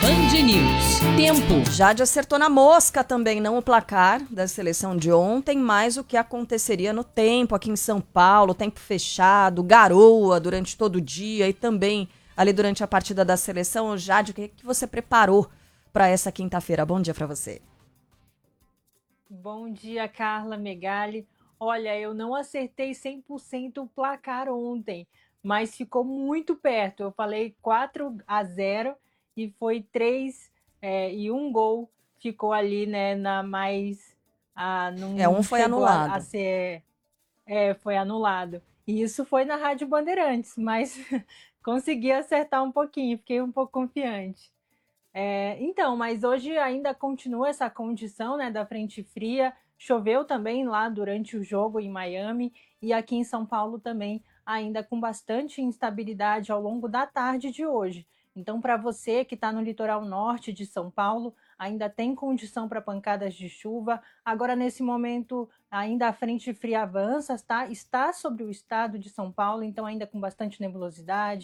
Band News. Tempo. Jade acertou na mosca também, não o placar da seleção de ontem, mas o que aconteceria no tempo aqui em São Paulo, tempo fechado, garoa durante todo o dia e também ali durante a partida da seleção. Jade, o que você preparou para essa quinta-feira? Bom dia para você. Bom dia, Carla Megali. Olha, eu não acertei 100% o placar ontem, mas ficou muito perto. Eu falei 4-0 e foi 3 e um gol ficou ali, né, na mais... Um não foi chegou a anulado. ser... foi anulado. E isso foi na Rádio Bandeirantes, mas consegui acertar um pouquinho, fiquei um pouco confiante. Então, mas hoje ainda continua essa condição, né, da frente fria. Choveu também lá durante o jogo em Miami e aqui em São Paulo também, ainda com bastante instabilidade ao longo da tarde de hoje. Então, para você que está no litoral norte de São Paulo, ainda tem condição para pancadas de chuva. Agora, nesse momento, ainda a frente fria avança, tá? Está sobre o estado de São Paulo, então ainda com bastante nebulosidade.